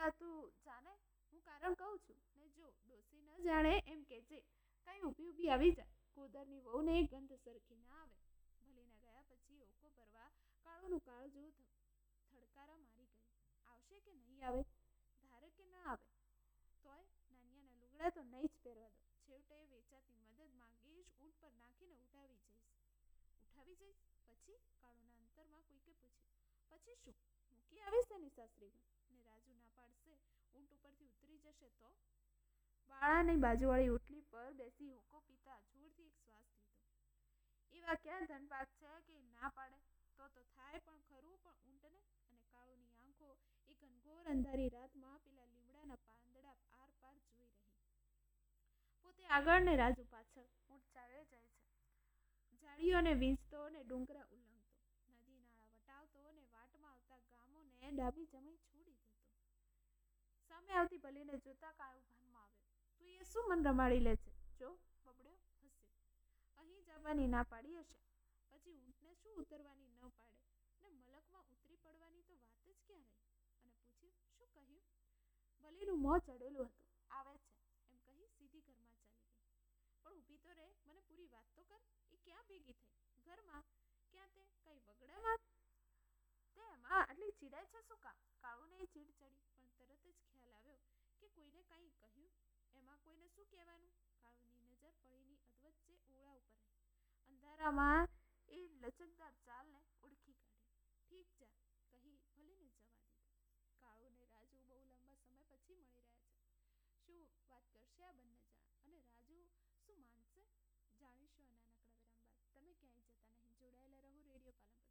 પેલા તું જાને, હું કારણ કહું છું ને જો ડોસી ન જાણે એમ કહેજે. કઈ ઊભી ઊભી આવી જા. કુદરની વહુને ગંધ સરખી ના આવે. ભલીના ગયા પછી ઓકો ભરવા કાળુનું કાળજું થડકારા મારી ગયું. આવશે કે નહીં આવે? ધારે કે ન આવે તોય નાનિયાના લુગડા તો નહીં જ પહેરવા દો. છેવટે વેચાતી મદદ માંગીશ, ઊંટ પર નાખીને ઉઠાવી જઈશ. પછી? કાળુના અંતરમાં કોઈકે પૂછ્યું. પછી શું? મૂકી આવીશ એની સાસરીમાં. ને રાજુ ના પાડશે, ઊંટ ઉપરથી ઉતરી જશે તો? બાળાની બાજુવાળી ઓટલી પર બેસી હોકો પીતા જોરથી એક શ્વાસ લીધો. એવા ક્યાં ધનપાત છે કે ના પાડે? તો થાય પણ ખરું, પણ ઊંટને? અને કાળુની આંખો એ ઘનઘોર અંધારી રાતમાં પેલા લીમડાના પાંદડા આર પાર જોઈ રહી. પોતે આગળ ને રાજુ પાછળ. ઊંટ ચાલે જાય છે, ઝાડીઓને વીંઝતો ને ડુંગરા ઉલ્લંઘતો, નદી નાળા વટાવતો ને વાટમાં આવતા ગામોને ડાબી જમણી છોડી દેતો. સામે આવતી ભલીને જોતા કાળુ ભાનમાં આવ્યો. તું એ શું મન રમાડી લે છે? જો બબડ્યો, હસ્યો. અહીં જવાની ના પાડી હશે, પછી ઊંટને શું ઉતરવાની ન પાડે, ને મલકમાં ઉતરી પડવાની તો વાત જ ક્યાં રહી? અને પૂછ્યું, શું કહ્યું? ભલીનું મોં ચડેલું હતું. આવે છે એમ કહી સીધી ઘરમાં ચાલી ગઈ. પણ ઊભી તો રહે, મને પૂરી વાત તો કર. એ ક્યાં ભેગી થઈ? ઘરમાં? ક્યાં તે? કઈ વગડામાં? તે એમાં આટલી ચીડાય છે શું કામ? કાળુને એ ચીડ ચડી, પણ તરત જ ખ્યાલ આવ્યો કે કોઈને કંઈ કહ્યું. એમાં કોઈને શું કહેવાનું? કાળુની નજર ફળીની અધવચ્ચે ઓળા ઉપર રહી. અંધારામાં એ લચકદાર ચાલને ઓળખી કાઢ્યો. ઠીક જા કહી ભલીને જવા દીધો. કાળુ ને રાજુ બહુ લાંબા સમય પછી મળી રહ્યા છે. શું વાત કરશે આ બંને જણા? અને રાજુ શું માનશે? જાણીશું આ નાનકડા વિરામ બાદ. તમે ક્યાંય જતા નહીં, જોડાયેલા રહો રેડિયો પાલનપુર.